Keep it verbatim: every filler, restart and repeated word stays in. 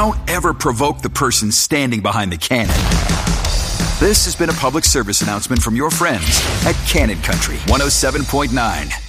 don't ever provoke the person standing behind the cannon. This has been a public service announcement from your friends at Cannon Country one oh seven point nine.